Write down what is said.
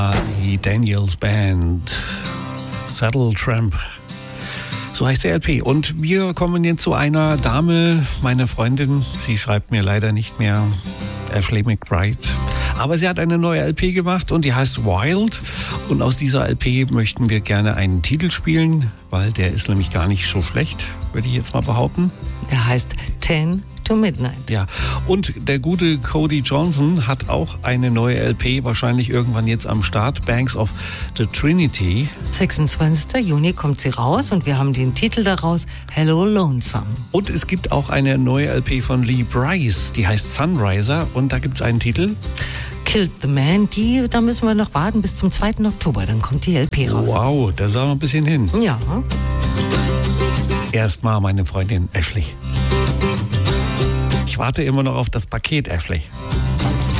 Die Daniels Band, Saddle Tramp, so heißt der LP. Und wir kommen jetzt zu einer Dame, meine Freundin, sie schreibt mir leider nicht mehr, Ashley McBride. Aber sie hat eine neue LP gemacht und die heißt Wild. Und aus dieser LP möchten wir gerne einen Titel spielen, weil der ist nämlich gar nicht so schlecht, würde ich jetzt mal behaupten. Er heißt 10 to Midnight. Ja, und der gute Cody Johnson hat auch eine neue LP, wahrscheinlich irgendwann jetzt am Start, Banks of the Trinity. 26. Juni kommt sie raus und wir haben den Titel daraus, Hello Lonesome. Und es gibt auch eine neue LP von Lee Brice, die heißt Sunriser und da gibt es einen Titel. Killed the Man, da müssen wir noch warten bis zum 2. Oktober, dann kommt die LP raus. Wow, da sah noch ein bisschen hin. Ja. Erstmal meine Freundin Ashley. Ich warte immer noch auf das Paket, Ashley.